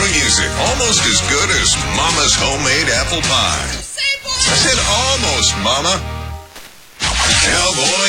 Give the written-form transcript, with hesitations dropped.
music almost as good as Mama's homemade apple pie. I said almost, Mama. Cowboy